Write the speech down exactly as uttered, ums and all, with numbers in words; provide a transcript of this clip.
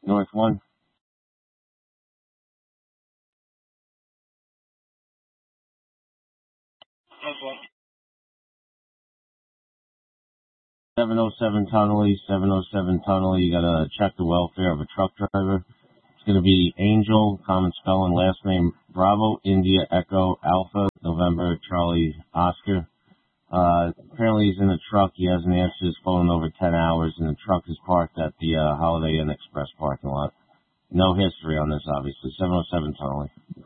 North one. seven oh seven Tunnelly, seven oh seven Tunnelly. You gotta check the welfare of a truck driver. It's gonna be Angel, common spelling, last name Bravo, India, Echo, Alpha, November, Charlie, Oscar. Uh, apparently he's in the truck. He hasn't answered his phone in over ten hours, and the truck is parked at the uh, Holiday Inn Express parking lot. No history on this, obviously. seven oh seven Tunnelly.